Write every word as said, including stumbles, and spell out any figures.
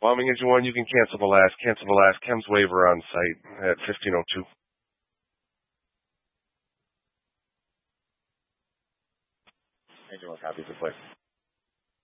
Bombing Engine one, you can cancel the last. Cancel the last. Chems waiver on site at fifteen oh two. Engine one copies in place.